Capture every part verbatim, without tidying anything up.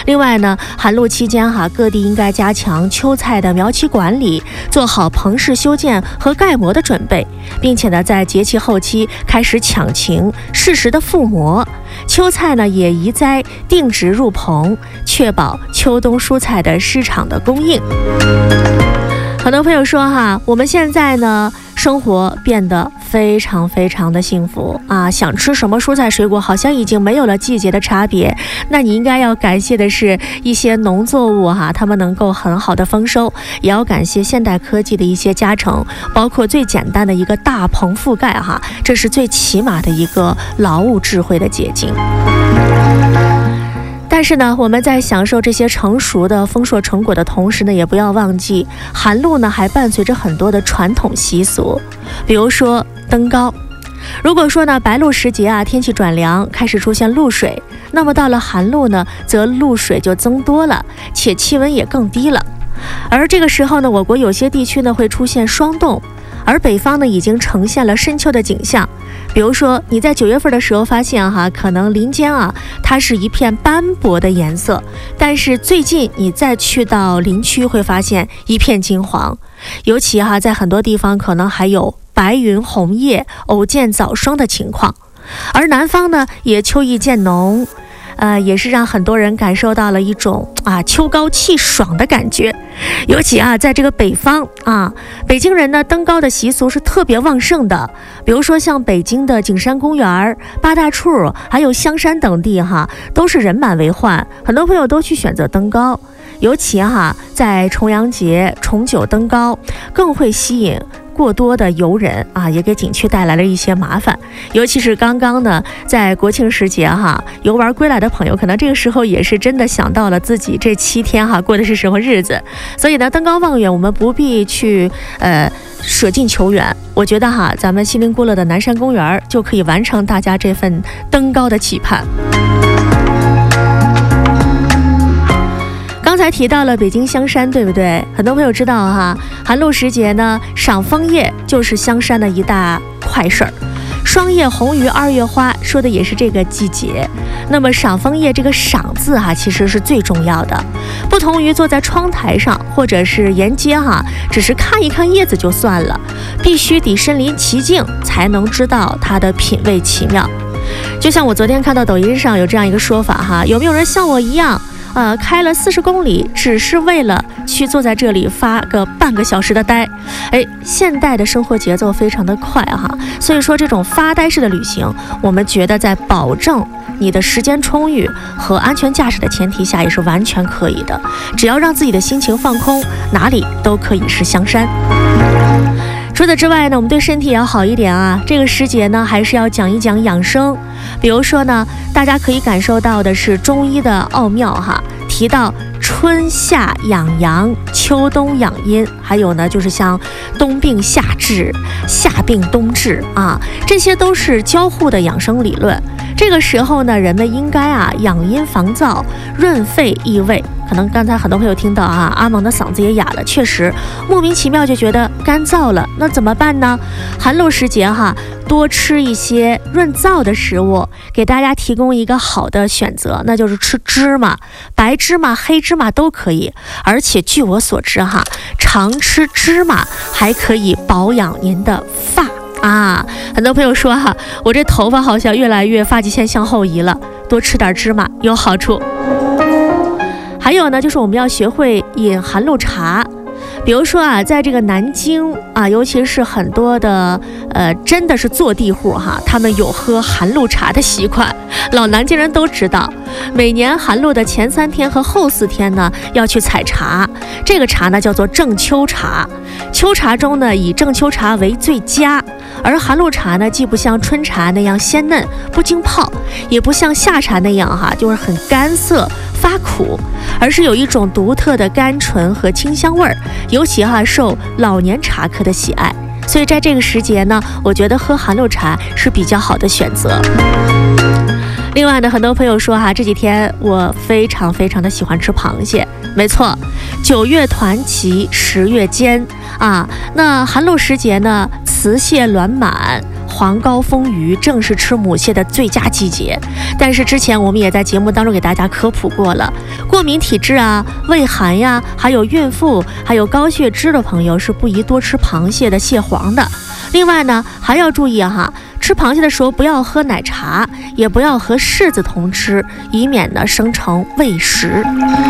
另外呢，寒露期间哈，各地应该加强秋菜的苗期管理，做好棚室修建和盖膜的准备，并且呢，在节气后期开始抢晴，适时的覆膜。秋菜呢也移栽定植入棚，确保秋冬蔬菜的市场的供应。很多朋友说哈，我们现在呢生活变得非常非常的幸福啊，想吃什么蔬菜水果好像已经没有了季节的差别。那你应该要感谢的是一些农作物哈，它们能够很好的丰收，也要感谢现代科技的一些加成，包括最简单的一个大棚覆盖哈，这是最起码的一个劳务智慧的结晶。但是呢，我们在享受这些成熟的丰硕成果的同时呢，也不要忘记寒露呢还伴随着很多的传统习俗，比如说登高。如果说呢白露时节啊，天气转凉，开始出现露水，那么到了寒露呢，则露水就增多了，且气温也更低了。而这个时候呢，我国有些地区呢会出现霜冻，而北方呢已经呈现了深秋的景象。比如说你在九月份的时候发现哈，可能林间啊它是一片斑驳的颜色，但是最近你再去到林区会发现一片金黄，尤其哈在很多地方可能还有白云红叶、偶见早霜的情况。而南方呢也秋意渐浓，呃，也是让很多人感受到了一种啊秋高气爽的感觉。尤其啊，在这个北方啊，北京人呢登高的习俗是特别旺盛的。比如说像北京的景山公园、八大处，还有香山等地哈，都是人满为患，很多朋友都去选择登高。尤其哈，在重阳节、重九登高，更会吸引过多的游人啊，也给景区带来了一些麻烦。尤其是刚刚呢，在国庆时节哈，游玩归来的朋友，可能这个时候也是真的想到了自己这七天哈过的是什么日子。所以呢，登高望远，我们不必去呃舍近求远。我觉得哈，咱们锡林郭勒的南山公园就可以完成大家这份登高的期盼。刚才提到了北京香山，对不对？很多朋友知道哈，寒露时节呢，赏枫叶就是香山的一大快事儿。霜叶红于二月花，说的也是这个季节。那么赏枫叶这个赏字哈，其实是最重要的，不同于坐在窗台上或者是沿街哈，只是看一看叶子就算了，必须得身临其境才能知道它的品味奇妙。就像我昨天看到抖音上有这样一个说法哈，有没有人像我一样呃，开了四十公里，只是为了去坐在这里发个半个小时的呆？哎，现代的生活节奏非常的快哈，所以说这种发呆式的旅行，我们觉得在保证你的时间充裕和安全驾驶的前提下，也是完全可以的。只要让自己的心情放空，哪里都可以是香山。除此之外呢，我们对身体也要好一点啊。这个时节呢，还是要讲一讲养生。比如说呢，大家可以感受到的是中医的奥妙哈，提到春夏养阳，秋冬养阴，还有呢就是像冬病夏治、夏病冬治啊，这些都是交互的养生理论。这个时候呢，人们应该啊养阴防燥，润肺益胃。可能刚才很多朋友听到啊，阿蒙的嗓子也哑了，确实莫名其妙就觉得干燥了，那怎么办呢？寒露时节哈，多吃一些润燥的食物，给大家提供一个好的选择，那就是吃芝麻，白芝麻、黑芝麻都可以。而且据我所知哈，常吃芝麻还可以保养您的发啊。很多朋友说哈，我这头发好像越来越发际线向后移了，多吃点芝麻有好处。还有呢，就是我们要学会饮寒露茶。比如说啊，在这个南京啊，尤其是很多的呃，真的是坐地户哈，他们有喝寒露茶的习惯。老南京人都知道，每年寒露的前三天和后四天呢，要去采茶。这个茶呢叫做正秋茶，秋茶中呢以正秋茶为最佳。而寒露茶呢，既不像春茶那样鲜嫩不经泡，也不像夏茶那样哈，就是很干涩发苦，而是有一种独特的甘醇和清香味儿，尤其哈受老年茶客的喜爱。所以在这个时节呢，我觉得喝寒露茶是比较好的选择。另外呢，很多朋友说哈，这几天我非常非常的喜欢吃螃蟹。没错，九月团旗，十月间啊，那寒露时节呢，雌蟹卵满， 黄高丰鱼，正是吃母蟹的最佳季节。但是之前我们也在节目当中给大家科普过了，过敏体质啊、胃寒呀，还有孕妇、还有高血脂的朋友是不宜多吃螃蟹的蟹黄的。另外呢，还要注意哈，吃螃蟹的时候不要喝奶茶，也不要和柿子同吃，以免呢生成胃食。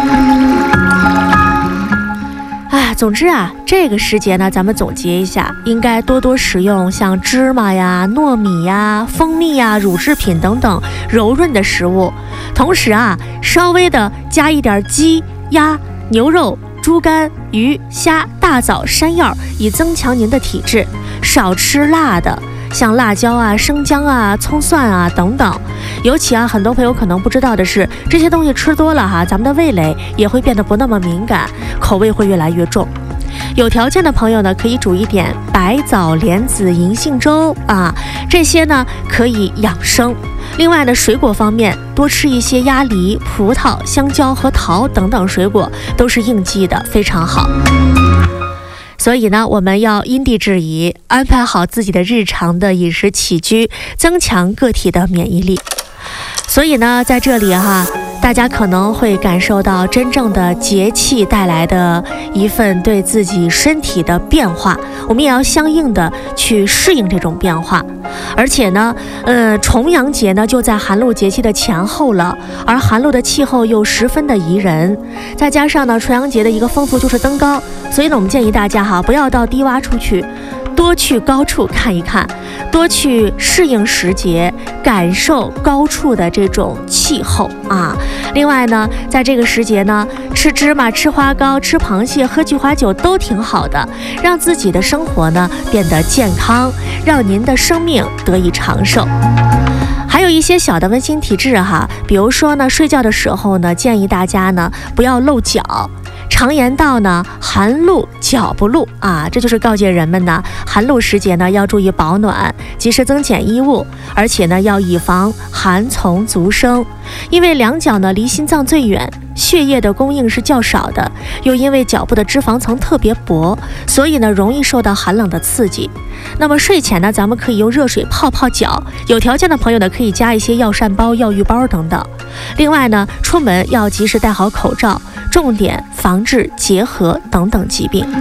哎，总之啊，这个时节呢，咱们总结一下，应该多多食用像芝麻呀、糯米呀、蜂蜜呀、乳制品等等柔润的食物，同时啊，稍微的加一点鸡、鸭、牛肉、猪肝、鱼、虾、大枣、山药，以增强您的体质。少吃辣的，像辣椒啊、生姜啊、葱蒜啊等等。尤其啊，很多朋友可能不知道的是，这些东西吃多了哈，咱们的味蕾也会变得不那么敏感，口味会越来越重。有条件的朋友呢，可以煮一点白枣莲子银杏粥啊，这些呢可以养生。另外呢，水果方面多吃一些鸭梨、葡萄、香蕉和桃等等水果，都是应季的，非常好。所以呢，我们要因地制宜，安排好自己的日常的饮食起居，增强个体的免疫力。所以呢，在这里哈，大家可能会感受到真正的节气带来的一份对自己身体的变化，我们也要相应的去适应这种变化。而且呢，呃，重阳节呢就在寒露节气的前后了，而寒露的气候又十分的宜人，再加上呢，重阳节的一个风俗就是登高，所以呢，我们建议大家哈，不要到低洼处去，多去高处看一看，多去适应时节，感受高处的这种气候啊。另外呢，在这个时节呢，吃芝麻、吃花糕、吃螃蟹、喝菊花酒都挺好的，让自己的生活呢变得健康，让您的生命得以长寿。还有一些小的温馨提示哈，比如说呢，睡觉的时候呢，建议大家呢不要露脚。常言道呢，寒露脚不露啊，这就是告诫人们呢，寒露时节呢要注意保暖，及时增减衣物，而且呢要以防寒从足生。因为两脚呢离心脏最远，血液的供应是较少的，又因为脚部的脂肪层特别薄，所以呢容易受到寒冷的刺激。那么睡前呢，咱们可以用热水泡泡脚，有条件的朋友呢可以加一些药膳包、药浴包等等。另外呢，出门要及时戴好口罩，重点防治结核等等疾病。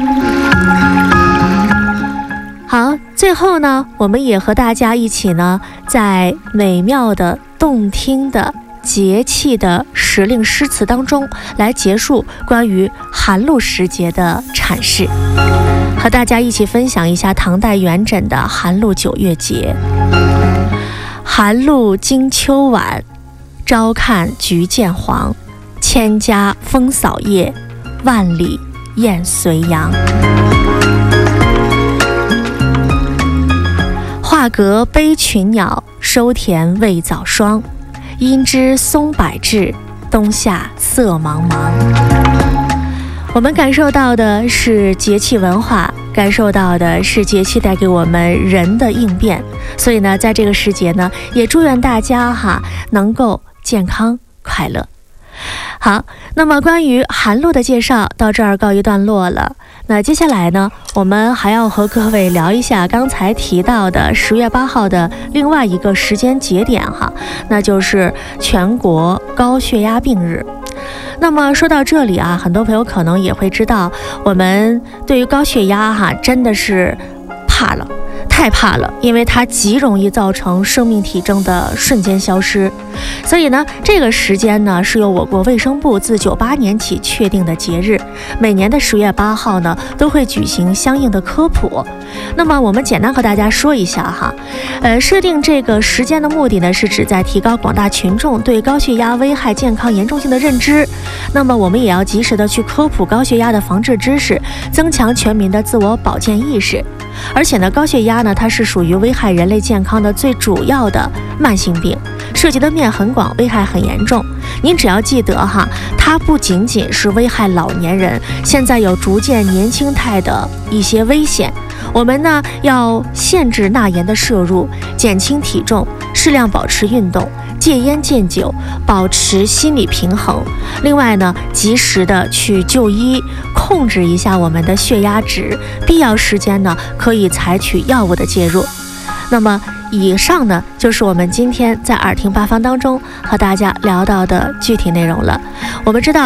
好，最后呢，我们也和大家一起呢，在美妙的、动听的节气的时令诗词当中，来结束关于寒露时节的阐释，和大家一起分享一下唐代元稹的寒露九月节。寒露经秋晚，朝看菊渐黄，千家风扫叶，万里雁随阳。画阁悲群鸟，收田未早霜。阴知松柏至，冬夏色茫茫。我们感受到的是节气文化，感受到的是节气带给我们人的应变。所以呢，在这个时节呢，也祝愿大家哈能够健康快乐。好，那么关于寒露的介绍到这儿告一段落了。那接下来呢，我们还要和各位聊一下刚才提到的十月八号的另外一个时间节点哈，那就是全国高血压病日。那么说到这里啊，很多朋友可能也会知道，我们对于高血压哈真的是怕了。太怕了，因为它极容易造成生命体征的瞬间消失。所以呢，这个时间呢是由我国卫生部自九八年起确定的节日，每年的十月八号呢都会举行相应的科普。那么我们简单和大家说一下哈，呃，设定这个时间的目的呢，是旨在提高广大群众对高血压危害健康严重性的认知。那么我们也要及时的去科普高血压的防治知识，增强全民的自我保健意识。而且呢，高血压呢，它是属于危害人类健康的最主要的慢性病，涉及的面很广，危害很严重。您只要记得哈，它不仅仅是危害老年人，现在有逐渐年轻态的一些危险。我们呢要限制钠盐的摄入，减轻体重，适量保持运动，戒烟戒酒，保持心理平衡。另外呢，及时的去就医，控制一下我们的血压值，必要时间呢可以采取药物的介入。 那么以上呢，就是我们今天在耳听八方当中和大家聊到的具体内容了。我们知道